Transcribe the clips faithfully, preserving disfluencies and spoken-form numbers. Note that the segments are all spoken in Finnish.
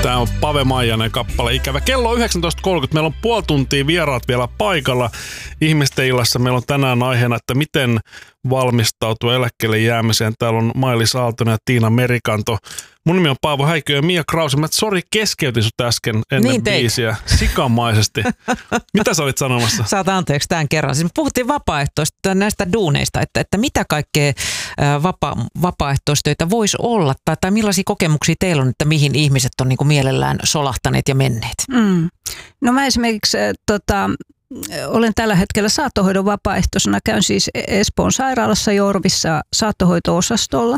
Tämä on Pave Maijanen kappale Ikävä. Kello on yhdeksäntoista kolmekymmentä. Meillä on puoli tuntia vieraat vielä paikalla. Ihmisten illassa meillä on tänään aiheena, että miten valmistautua eläkkeelle jäämiseen. Täällä on Mailis Aaltonen ja Tiina Merikanto. Mun nimi on Paavo Häikö ja Mia Krause. Mä sori keskeytin sut äsken ennen niin biisiä sikamaisesti. Mitä sä olit sanomassa? Saat anteeksi tämän kerran. Siis me puhuttiin vapaaehtoista näistä duuneista, että, että mitä kaikkea vapa, vapaaehtoistöitä voisi olla tai, tai millaisia kokemuksia teillä on, että mihin ihmiset on niin kuin mielellään solahtaneet ja menneet? Mm. No mä esimerkiksi äh, tota, olen tällä hetkellä saattohoidon vapaaehtoisena. Käyn siis Espoon sairaalassa Jorvissa saattohoito-osastolla.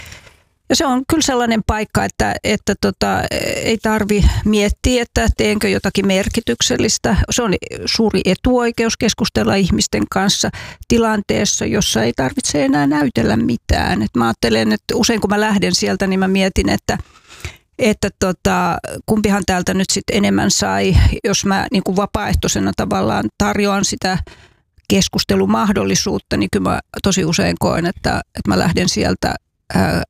Ja se on kyllä sellainen paikka, että, että tota, ei tarvi miettiä, että teenkö jotakin merkityksellistä. Se on suuri etuoikeus keskustella ihmisten kanssa tilanteessa, jossa ei tarvitse enää näytellä mitään. Et mä ajattelen, että usein kun mä lähden sieltä, niin mä mietin, että, että tota, kumpihan täältä nyt sitten enemmän sai, jos mä niin kuin vapaaehtoisena tavallaan tarjoan sitä keskustelumahdollisuutta, niin kyllä mä tosi usein koen, että, että mä lähden sieltä ää,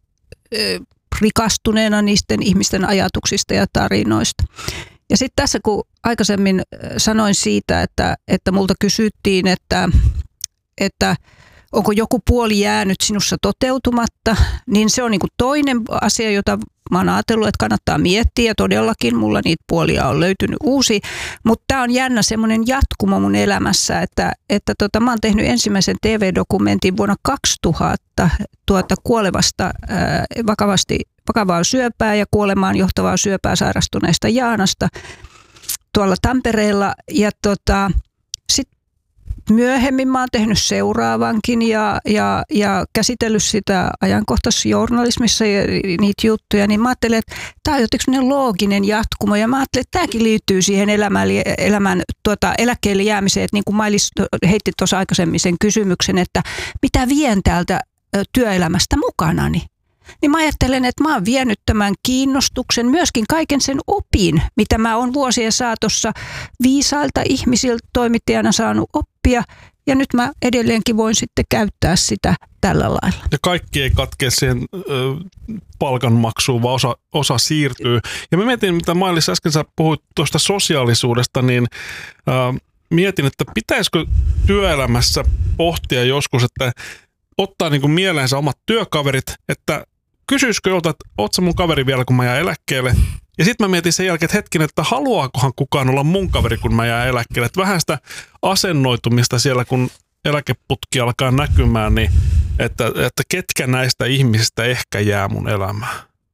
rikastuneena niisten ihmisten ajatuksista ja tarinoista. Ja sitten tässä kun aikaisemmin sanoin siitä, että, että multa kysyttiin, että, että onko joku puoli jäänyt sinussa toteutumatta, niin se on niinku toinen asia, jota mä oon ajatellut, että kannattaa miettiä. Ja todellakin mulla niitä puolia on löytynyt uusi. Mutta tämä on jännä semmoinen jatkumo mun elämässä, että, että tota, mä oon tehnyt ensimmäisen T V-dokumentin vuonna kaksituhatta tuota, kuolevasta ää, vakavasti, vakavaa syöpää ja kuolemaan johtavaa syöpää sairastuneesta Jaanasta tuolla Tampereella. Ja tota, sitten myöhemmin mä oon tehnyt seuraavankin ja, ja, ja käsitellyt sitä ajankohtaisjournalismissa ja niitä juttuja, niin mä ajattelin, että tämä on jotenkin looginen jatkumo ja mä ajattelin, että tämäkin liittyy siihen elämän, elämän tuota, eläkkeelle jäämiseen, että niin kuin Mailis heitti tuossa aikaisemmin sen kysymyksen, että mitä vien täältä työelämästä mukanani. Niin mä ajattelen, että mä oon vienyt tämän kiinnostuksen, myöskin kaiken sen opin, mitä mä oon vuosien saatossa viisailta ihmisiltä toimittajana saanut oppia. Ja nyt mä edelleenkin voin sitten käyttää sitä tällä lailla. Ja kaikki ei katkea siihen ö, palkanmaksuun, vaan osa, osa siirtyy. Ja mä mietin, mitä Mailis äsken sä puhuit tuosta sosiaalisuudesta, niin ö, mietin, että pitäisikö työelämässä pohtia joskus, että ottaa niin kuin mieleensä omat työkaverit, että kysyisikö jolta, että oot sä mun kaveri vielä, kun mä jään eläkkeelle? Ja sitten mä mietin sen jälkeen, että hetken, että haluaakohan kukaan olla mun kaveri, kun mä jään eläkkeelle. Että vähän sitä asennoitumista siellä, kun eläkeputki alkaa näkymään, niin että, että ketkä näistä ihmisistä ehkä jää mun elämään.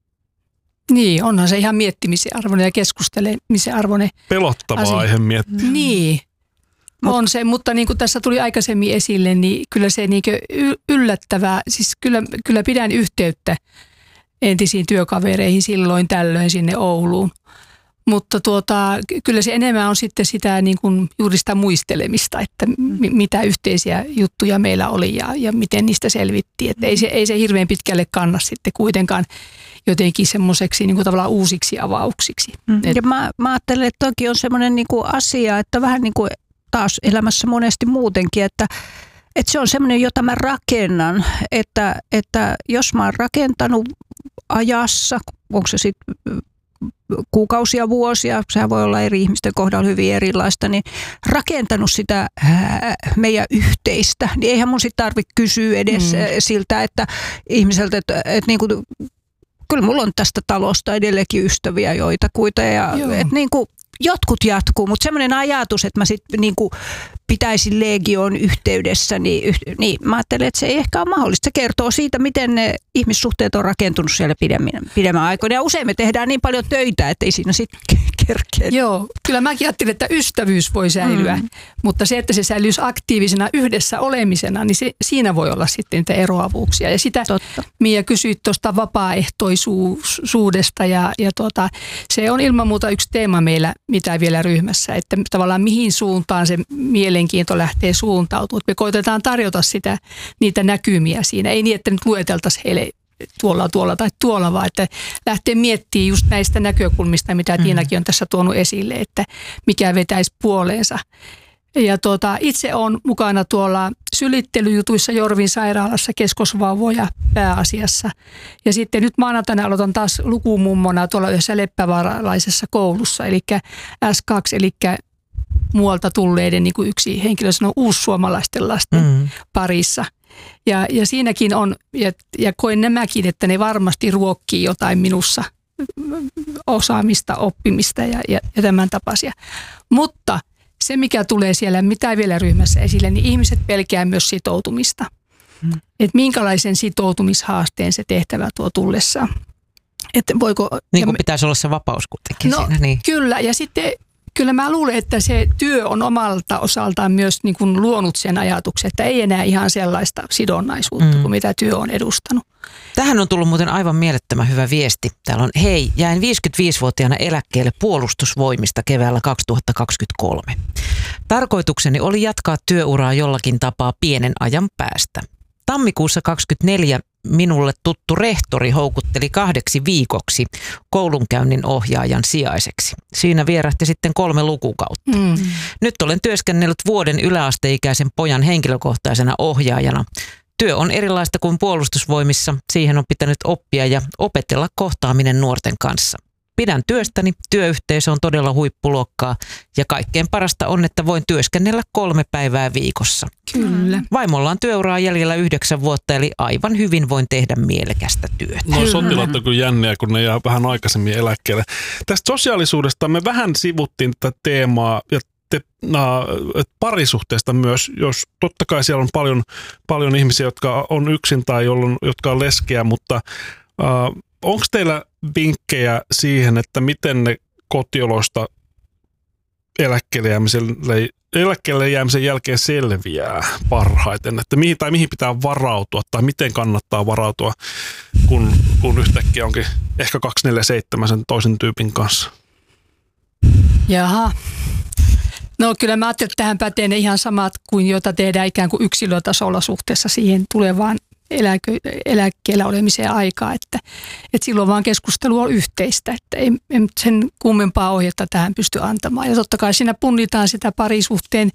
Niin, onhan se ihan miettimisen arvoinen ja keskustelemisen arvoinen. Pelottava asia. Aihe miettiä. Niin. On se, mutta niin kuin tässä tuli aikaisemmin esille, niin kyllä se niin kuin yllättävää, siis kyllä, kyllä pidän yhteyttä entisiin työkavereihin silloin tällöin sinne Ouluun. Mutta tuota, kyllä se enemmän on sitten sitä niin kuin juuri sitä muistelemista, että m- mitä yhteisiä juttuja meillä oli ja, ja miten niistä selvittiin. Että ei se, ei se hirveän pitkälle kanna sitten kuitenkaan jotenkin semmoiseksi niin kuin tavallaan uusiksi avauksiksi. Mm. Ja mä, mä ajattelen, että toki on semmoinen niin kuin asia, että vähän niin kuin taas elämässä monesti muutenkin, että, että se on semmoinen, jota mä rakennan, että, että jos mä oon rakentanut ajassa, onko se sitten kuukausia, vuosia, sehän voi olla eri ihmisten kohdalla hyvin erilaista, niin rakentanut sitä ää, meidän yhteistä, niin eihän mun sitten tarvitse kysyä edes mm. siltä, että ihmiseltä, että, että niin kuin, kyllä mulla on tästä talosta edelleenkin ystäviä joitakuita ja että niin kuin jotkut jatkuu, mutta semmoinen ajatus, että mä sitten niinku pitäisin Legioon yhteydessä, niin, niin mä ajattelen, että se ei ehkä ole mahdollista. Se kertoo siitä, miten ne ihmissuhteet on rakentunut siellä pidemmän, pidemmän aikoina. Ja usein me tehdään niin paljon töitä, että ei siinä sitten kerkeä. Joo, kyllä mäkin ajattelin, että ystävyys voi säilyä, mm. mutta se, että se säilyisi aktiivisena yhdessä olemisena, niin se, siinä voi olla sitten niitä eroavuuksia. Ja sitä Totta. Mia kysyit tuosta vapaaehtoisuudesta ja, ja tuota, se on ilman muuta yksi teema meillä, mitä vielä ryhmässä, että tavallaan mihin suuntaan se mielenkiinto lähtee suuntautumaan. Me koitetaan tarjota sitä, niitä näkymiä siinä. Ei niin, että nyt lueteltaisiin heille tuolla, tuolla tai tuolla, vaan että lähtee miettimään just näistä näkökulmista, mitä Tiinakin on tässä tuonut esille, että mikä vetäisi puoleensa. Ja tuota, itse olen mukana tuolla sylittelyjutuissa Jorvin sairaalassa keskosvauvoja pääasiassa. Ja sitten nyt maanantaina aloitan taas lukumummona tuolla yhdessä leppävaaralaisessa koulussa, eli S kaksi, eli muualta tulleiden, niin kuin yksi henkilö sanoo, uussuomalaisten lasten mm. parissa. Ja, ja siinäkin on, ja, ja koen nämäkin, että ne varmasti ruokkii jotain minussa, osaamista, oppimista ja, ja, ja tämän tapaisia. Mutta se, mikä tulee siellä mitä vielä ryhmässä esille, niin ihmiset pelkää myös sitoutumista. Mm. Että minkälaisen sitoutumishaasteen se tehtävä tuo tullessaan. Että voiko, niin kuin pitäisi olla se vapaus kuitenkin no, siinä. Niin. Kyllä, ja sitten kyllä mä luulen, että se työ on omalta osaltaan myös niin kuin luonut sen ajatuksen, että ei enää ihan sellaista sidonnaisuutta mm. kuin mitä työ on edustanut. Tähän on tullut muuten aivan mielettömän hyvä viesti. Täällä on, hei, jäin viisikymmentäviisivuotiaana eläkkeelle puolustusvoimista keväällä kaksituhattakaksikymmentäkolme. Tarkoitukseni oli jatkaa työuraa jollakin tapaa pienen ajan päästä. Tammikuussa kaksikymmentäneljä minulle tuttu rehtori houkutteli kahdeksi viikoksi koulunkäynnin ohjaajan sijaiseksi. Siinä vierähti sitten kolme lukukautta. Mm. Nyt olen työskennellyt vuoden yläasteikäisen pojan henkilökohtaisena ohjaajana. Työ on erilaista kuin puolustusvoimissa. Siihen on pitänyt oppia ja opetella kohtaaminen nuorten kanssa. Pidän työstäni, työyhteisö on todella huippuluokkaa ja kaikkein parasta on, että voin työskennellä kolme päivää viikossa. Kyllä. Vaimolla on työuraa jäljellä yhdeksän vuotta, eli aivan hyvin voin tehdä mielekästä työtä. No sotilaat on kyllä jänniä, kun ne jää vähän aikaisemmin eläkkeelle. Tästä sosiaalisuudesta me vähän sivuttiin tätä teemaa ja te, na, parisuhteesta myös, jos totta kai siellä on paljon, paljon ihmisiä, jotka on yksin tai jolloin, jotka on leskeä, mutta uh, onko teillä vinkkejä siihen, että miten ne kotioloista eläkkeelle jäämisen, eläkkeelle jäämisen jälkeen selviää parhaiten? Että mihin, tai mihin pitää varautua tai miten kannattaa varautua, kun, kun yhtäkkiä onkin ehkä kaksikymmentäneljä seitsemän sen toisen tyypin kanssa? Jaha. No kyllä mä ajattelin, että tähän pätee ne ihan samat kuin joita tehdään ikään kuin yksilötasolla suhteessa siihen tulevaan eläke, eläkkeellä olemiseen aikaa, että, että silloin vaan keskustelu on yhteistä, että ei, ei sen kummempaa ohjetta tähän pysty antamaan. Ja totta kai siinä punnitaan sitä parisuhteen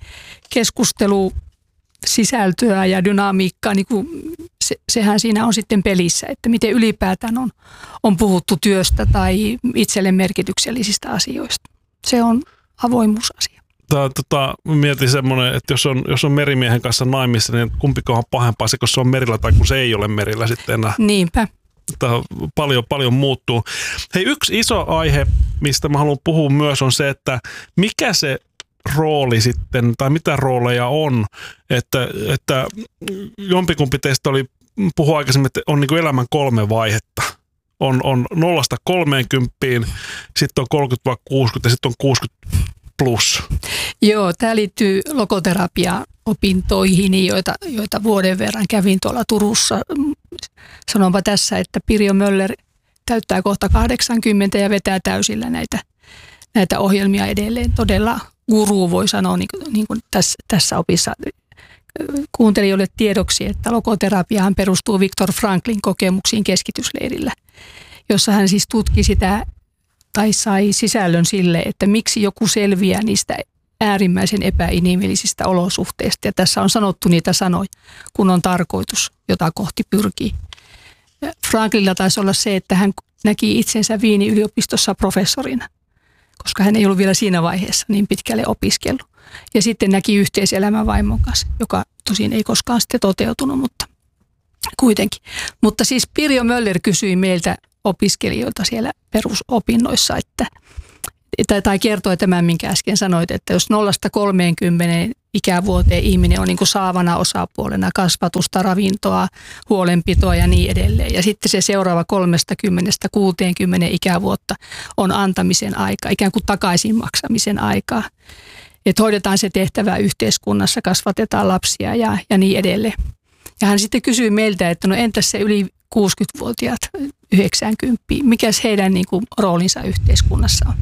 keskustelusisältöä ja dynamiikkaa, niin kuin se, sehän siinä on sitten pelissä, että miten ylipäätään on, on puhuttu työstä tai itselle merkityksellisistä asioista. Se on avoimuusasia. Tämä, tota, mietin semmoinen, että jos on, jos on merimiehen kanssa naimissa, niin kumpikohan pahempaa se, kun se on merillä tai kun se ei ole merillä sitten enää. Niinpä. Tämä paljon, paljon muuttuu. Hei, yksi iso aihe, mistä mä haluan puhua myös, on se, että mikä se rooli sitten, tai mitä rooleja on, että, että jompikumpi teistä oli puhua aikaisemmin, että on niin kuin elämän kolme vaihetta. On, on nollasta kolmeenkymppiin, sitten on kolmekymmentä kuusikymmentä ja sitten on kuusikymmentä plus. Joo, tämä liittyy logoterapia-opintoihin, joita, joita vuoden verran kävin tuolla Turussa. Sanonpa tässä, että Pirjo Möller täyttää kohta kahdeksankymmentä ja vetää täysillä näitä, näitä ohjelmia edelleen. Todella guru voi sanoa niin kuin, niin kuin tässä, tässä opissa. Kuuntelijoille tiedoksi, että logoterapiahan perustuu Viktor Franklin kokemuksiin keskitysleirillä, jossa hän siis tutki sitä tai sai sisällön sille, että miksi joku selviää niistä äärimmäisen epäinhimillisistä olosuhteista. Ja tässä on sanottu niitä sanoja, kun on tarkoitus, jota kohti pyrkii. Franklilla taisi olla se, että hän näki itsensä Wienin yliopistossa professorina, koska hän ei ollut vielä siinä vaiheessa niin pitkälle opiskellut. Ja sitten näki yhteiselämän vaimon kanssa, joka tosin ei koskaan sitten toteutunut, mutta kuitenkin. Mutta siis Pirjo Möller kysyi meiltä opiskelijoilta siellä perusopinnoissa, että, tai kertoi tämän, minkä äsken sanoit, että jos nollasta kolmeenkymmeneen ikävuoteen ihminen on niin kuin saavana osapuolena kasvatusta, ravintoa, huolenpitoa ja niin edelleen. Ja sitten se seuraava kolmekymmentä kuuteenkymmeneen ikävuotta on antamisen aika, ikään kuin takaisin maksamisen aikaa. Että hoidetaan se tehtävä yhteiskunnassa, kasvatetaan lapsia ja, ja niin edelleen. Ja hän sitten kysyi meiltä, että no entäs se yli kuusikymmentävuotiaat yhdeksänkymmentä, mikäs heidän niin kuin roolinsa yhteiskunnassa on.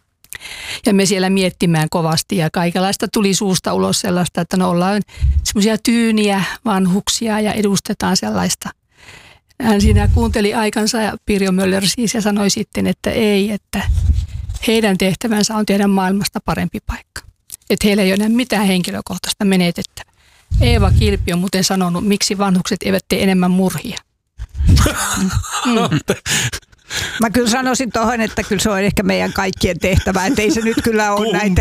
Ja me siellä miettimään kovasti ja kaikenlaista tuli suusta ulos sellaista, että no ollaan semmoisia tyyniä vanhuksia ja edustetaan sellaista. Hän siinä kuunteli aikansa ja Pirjo Möller siis ja sanoi sitten, että ei, että heidän tehtävänsä on tehdä maailmasta parempi paikka. että heillä ei ole enää mitään henkilökohtaista menetettävää. Eeva Kilpi on muuten sanonut, miksi vanhukset eivät tee enemmän murhia. Mm. Mä kyllä sanoisin tuohon, että kyllä se on ehkä meidän kaikkien tehtävä, että ei se nyt kyllä ole näitä.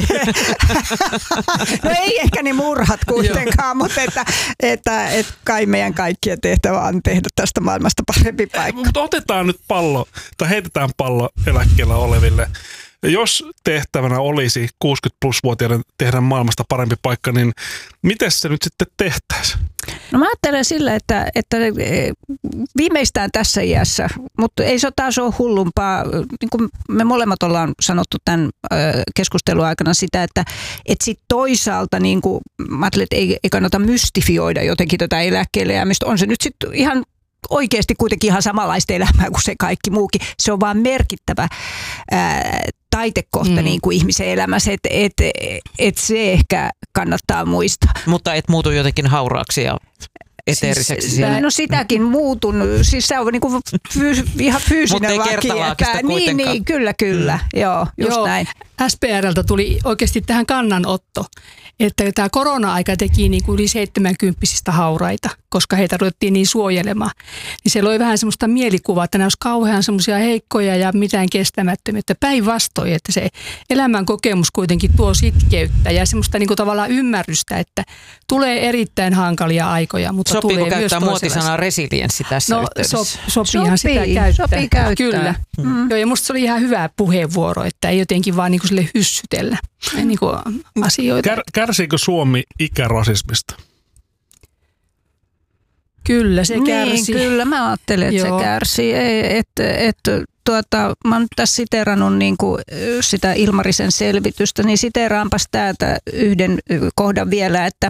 No ei ehkä ne murhat kuitenkaan, mutta että, että, että kai meidän kaikkien tehtävä on tehdä tästä maailmasta parempi paikka. Mutta otetaan nyt pallo, tai heitetään pallo eläkkeellä oleville. Jos tehtävänä olisi kuusikymmentä plus-vuotiaiden tehdä maailmasta parempi paikka, niin miten se nyt sitten tehtäisiin? No mä ajattelen sillä, että, että viimeistään tässä iässä, mutta ei se taas ole hullumpaa. Niin kuin me molemmat ollaan sanottu tämän keskustelun aikana sitä, että, että sit toisaalta niin kuin, mä ajattelen, että ei, ei kannata mystifioida jotenkin tätä eläkkeelle jäämistä. On se nyt sitten ihan oikeasti kuitenkin ihan samanlaista elämää kuin se kaikki muukin. Se on vaan merkittävä ää, taitekohta mm. niin kuin ihmisen elämässä, että et, et se ehkä kannattaa muistaa. Mutta et muutu jotenkin hauraaksi ja eteeriseksi siis, siellä. No sitäkin muutun. Siis se on niin kuin fyys, ihan fyysinen laki. Mutta ei niin, niin, kyllä, kyllä. Mm. Joo, just Joo, näin. S P R:ltä tuli oikeasti tähän kannanotto, että tämä korona-aika teki niin kuin yli seitsemänkymppisistä hauraita, koska heitä ruvettiin niin suojelemaan. Niin se loi vähän semmoista mielikuvaa, että nämä olisi kauhean semmoisia heikkoja ja mitään kestämättömiä. Että päinvastoin, että se elämän kokemus kuitenkin tuo sitkeyttä ja semmoista niin kuin tavallaan ymmärrystä, että tulee erittäin hankalia aikoja, mutta sopiiko tulee myös käyttää muotisanaa resilienssi tässä no, yhteydessä? So, sopiihan sopii, sitä käyttää. Sopii käyttää. Kyllä. Mm. Joo, ja musta se oli ihan hyvä puheenvuoro, että ei jotenkin vaan niin kuin sille hyssytellä niin kuin asioita. Kär, kärsiikö Suomi ikärasismista? Kyllä se niin, kärsii. Kyllä mä ajattelen, että Joo. se kärsii. Et, et, tuota, mä oon nyt tässä siteerannut niin kuin sitä Ilmarisen selvitystä, niin siteeraanpas täältä yhden kohdan vielä, että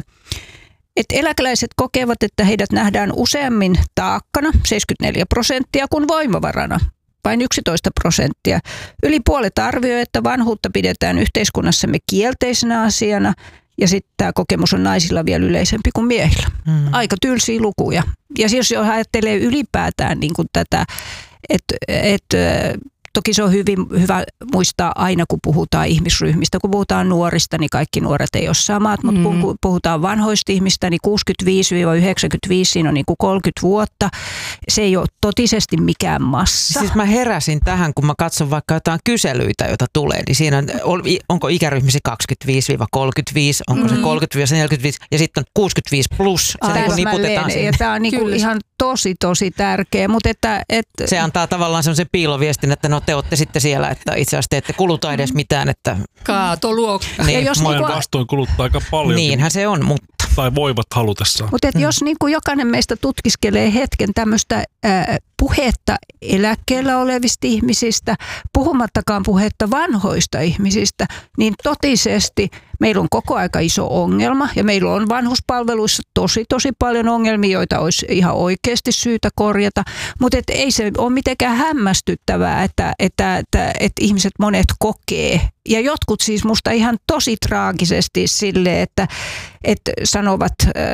et eläkeläiset kokevat, että heidät nähdään useammin taakkana, seitsemänkymmentäneljä prosenttia, kuin voimavarana, vain yksitoista prosenttia. Yli puolet arvioi, että vanhuutta pidetään yhteiskunnassamme kielteisenä asiana, ja sitten tämä kokemus on naisilla vielä yleisempi kuin miehillä. Hmm. Aika tylsiä lukuja. Ja siis jos ajattelee ylipäätään niin kuin tätä, että et, toki se on hyvin hyvä muistaa aina, kun puhutaan ihmisryhmistä. Kun puhutaan nuorista, niin kaikki nuoret ei ole samat, mutta mm. kun puhutaan vanhoista ihmistä, niin kuusikymmentäviisi yhdeksänkymmentäviisi, siinä on niin kuin kolmekymmentä vuotta. Se ei ole totisesti mikään massa. Siis mä heräsin tähän, kun mä katson vaikka jotain kyselyitä, joita tulee, niin siinä on, onko ikäryhmäsi kaksikymmentäviisi kolmekymmentäviisi, onko se kolmekymmentä neljäkymmentäviisi ja sitten on kuusikymmentäviisi plus. Se niin kuin niputetaan ja tämä on niin kuin ihan tosi, tosi tärkeä. Mutta että, että se antaa tavallaan sellaisen piiloviestin, että no te olette sitten siellä, että itse asiassa te ette kuluta edes mitään. Että kaatoluokka. Niin. Ja jos Monen niinku, vastoin kuluttaa aika paljon. Niinhän se on, mutta Tai voivat halutessaan. Mutta mm. jos niin kuin jokainen meistä tutkiskelee hetken tämmöistä äh, puhetta eläkkeellä olevista ihmisistä, puhumattakaan puhetta vanhoista ihmisistä, niin totisesti meillä on koko aika iso ongelma ja meillä on vanhuspalveluissa tosi tosi paljon ongelmia, joita olisi ihan oikeasti syytä korjata, mutta et ei se ole mitenkään hämmästyttävää, että, että, että, että ihmiset monet kokee ja jotkut siis musta ihan tosi traagisesti sille, että, että sanovat,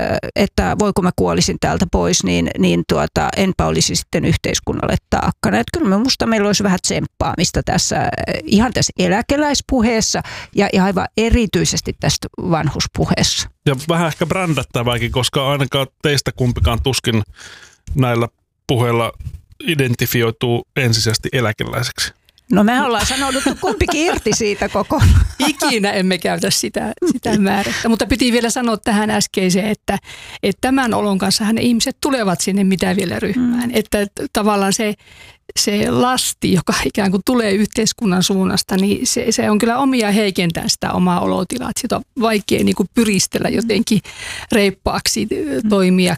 että voiko mä kuolisin täältä pois, niin, niin tuota, enpä olisi sitten yhteiskunnalle taakkana. Että kyllä musta meillä olisi vähän tsemppaamista tässä, ihan tässä eläkeläispuheessa ja, ja aivan erityisesti tästä vanhuspuheessa. Ja vähän ehkä brändättävääkin, koska ainakaan teistä kumpikaan tuskin näillä puheilla identifioituu ensisijaisesti eläkeläiseksi. No me ollaan sanouduttu kumpikin irti siitä koko. Ikinä emme käytä sitä, sitä määrättä, mutta piti vielä sanoa tähän äskeiseen, että, että tämän olon kanssa ne ihmiset tulevat sinne mitä vielä ryhmään. Mm. Että tavallaan se, se lasti, joka ikään kuin tulee yhteiskunnan suunnasta, niin se, se on kyllä omia heikentää sitä omaa olotilaa. Sitä on vaikea niin kuin pyristellä jotenkin reippaaksi toimia